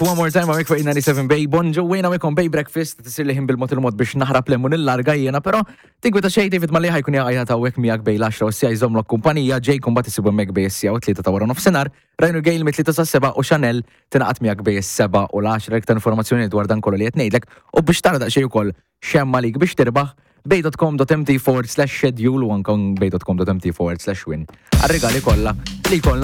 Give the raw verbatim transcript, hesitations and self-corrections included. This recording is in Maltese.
One more time għamik fuq ninety-seven Bay, bonġu wejna mekom Bay Breakfast, tisir liħim bil-mot il-mod biex naħrab lemmun il-larga jena, pero tinkwita xej David Malli ħajkun jgħajta għawek miegħek Bay l-għaxra u sija jżomlok kumpanija, ġej kumbat isibu mek Bay s-sija u tlieta ta' wara nofsenar, Rajnu Gale mit-tlieta sa' seba u Chanel tinaqat miegħek Bay s-seba u l-għaxra iktar informazzjoni dwar dan kollu li qed ngħidlek u biex tara daqsxejn ukoll xemma lik biex tirbaħ bay.com.mt forward slash schedule u ankon bay.com.mt forward slash win. Għarrigali kollha li jkollna